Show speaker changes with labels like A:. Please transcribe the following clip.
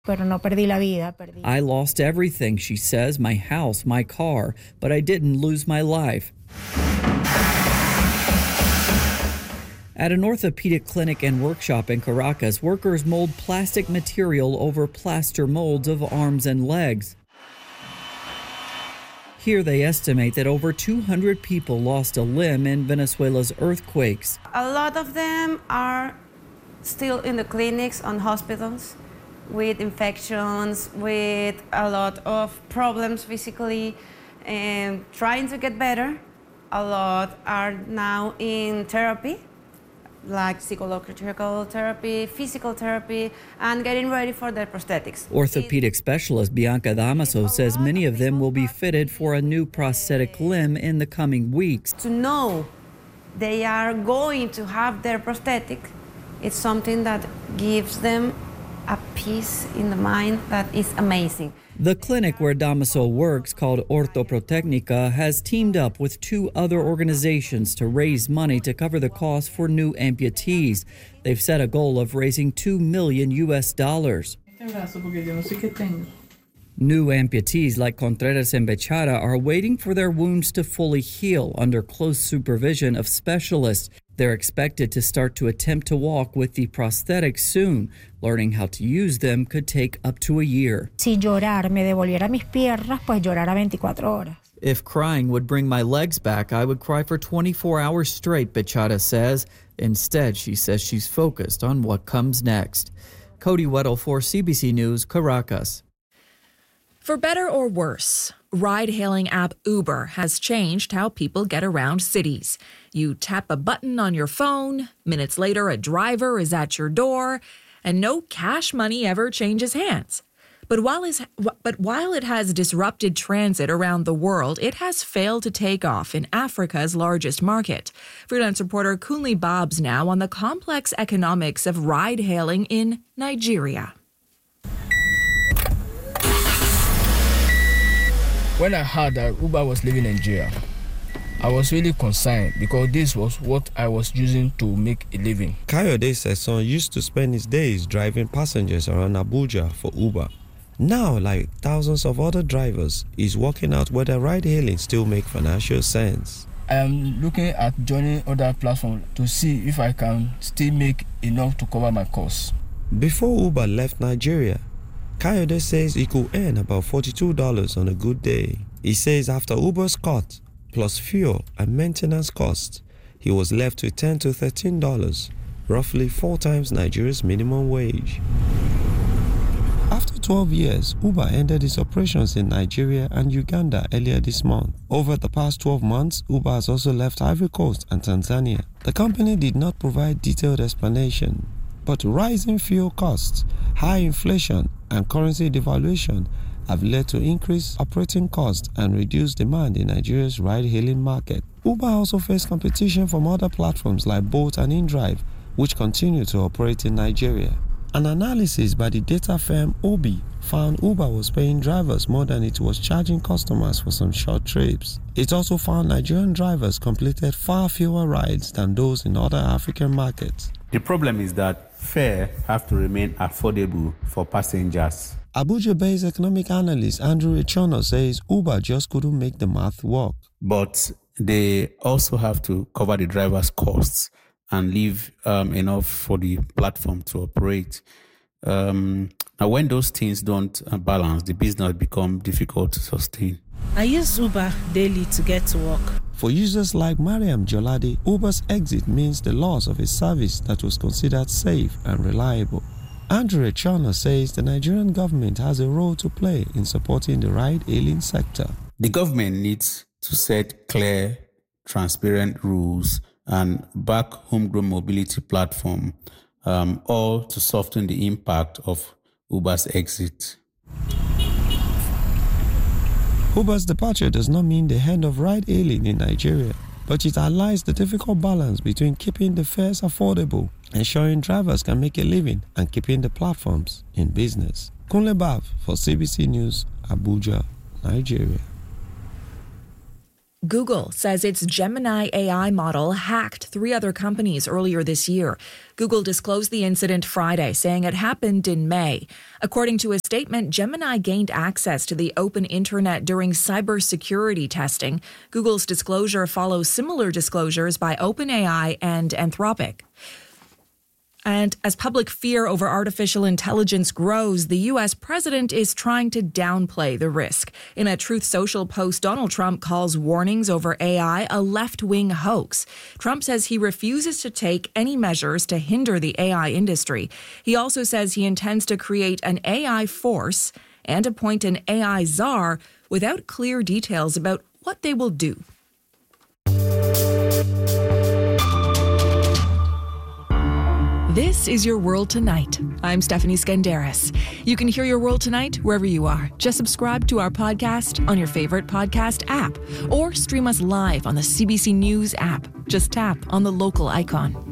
A: Pero no perdí la vida.
B: I lost everything, she says, my house, my car, but I didn't lose my life. At an orthopedic clinic and workshop in Caracas, workers mold plastic material over plaster molds of arms and legs. Here they estimate that over 200 people lost a limb in Venezuela's earthquakes.
C: A lot of them are still in the clinics and hospitals with infections, with a lot of problems physically, and trying to get better. A lot are now in therapy, like psychological therapy, physical therapy, and getting ready for their prosthetics.
B: Orthopedic specialist Bianca Damaso says many of them will be fitted for a new prosthetic limb in the coming weeks.
C: To know they are going to have their prosthetic, it's something that gives them a peace in the mind that is amazing.
B: The clinic where Damaso works, called Orthoprotecnica, has teamed up with 2 other organizations to raise money to cover the cost for new amputees. They've set a goal of raising $2 million. New amputees like Contreras and Bechara are waiting for their wounds to fully heal under close supervision of specialists. They're expected to start to attempt to walk with the prosthetics soon. Learning how to use them could take up to a year.
A: Si llorar me devolviera mis piernas, pues llorara 24 horas.
B: If crying would bring my legs back, I would cry for 24 hours straight, Bechara says. Instead, she says she's focused on what comes next. Cody Weddle for CBC News, Caracas.
D: For better or worse, ride-hailing app Uber has changed how people get around cities. You tap a button on your phone, minutes later a driver is at your door, and no cash money ever changes hands. But while it has disrupted transit around the world, it has failed to take off in Africa's largest market. Freelance reporter Kunle Bobs now on the complex economics of ride-hailing in Nigeria.
E: When I heard that Uber was leaving Nigeria, I was really concerned because this was what I was using to make a living.
F: Kayode says son used to spend his days driving passengers around Abuja for Uber. Now, like thousands of other drivers, he's working out whether ride-hailing still makes financial sense.
E: I am looking at joining other platforms to see if I can still make enough to cover my costs.
F: Before Uber left Nigeria, Kayode says he could earn about $42 on a good day. He says after Uber's cut, plus fuel and maintenance costs, he was left with $10 to $13, roughly 4 times Nigeria's minimum wage. After 12 years, Uber ended its operations in Nigeria and Uganda earlier this month. Over the past 12 months, Uber has also left Ivory Coast and Tanzania. The company did not provide detailed explanation, but rising fuel costs, high inflation, and currency devaluation have led to increased operating costs and reduced demand in Nigeria's ride-hailing market. Uber also faced competition from other platforms like Bolt and InDrive, which continue to operate in Nigeria. An analysis by the data firm Obi found Uber was paying drivers more than it was charging customers for some short trips. It also found Nigerian drivers completed far fewer rides than those in other African markets.
G: The problem is that fare have to remain affordable for passengers.
F: Abuja-based economic analyst Andrew Echono says Uber just couldn't make the math work.
G: But they also have to cover the driver's costs and leave enough for the platform to operate. Now, when those things don't balance, the business becomes difficult to sustain.
H: I use Uber daily to get to work.
F: For users like Mariam Jolade, Uber's exit means the loss of a service that was considered safe and reliable. Andrew Echono says the Nigerian government has a role to play in supporting the ride-hailing sector.
G: The government needs to set clear, transparent rules and back homegrown mobility platform, all to soften the impact of Uber's exit.
F: Uber's departure does not mean the end of ride-hailing in Nigeria, but it highlights the difficult balance between keeping the fares affordable, ensuring drivers can make a living, and keeping the platforms in business. Kunle Bav for CBC News, Abuja, Nigeria.
D: Google says its Gemini AI model hacked 3 other companies earlier this year. Google disclosed the incident Friday, saying it happened in May. According to a statement, Gemini gained access to the open internet during cybersecurity testing. Google's disclosure follows similar disclosures by OpenAI and Anthropic. And as public fear over artificial intelligence grows, the U.S. president is trying to downplay the risk. In a Truth Social post, Donald Trump calls warnings over AI a left-wing hoax. Trump says he refuses to take any measures to hinder the AI industry. He also says he intends to create an AI force and appoint an AI czar without clear details about what they will do. This is Your World Tonight. I'm Stephanie Skandaris. You can hear Your World Tonight wherever you are. Just subscribe to our podcast on your favorite podcast app or stream us live on the CBC News app. Just tap on the local icon.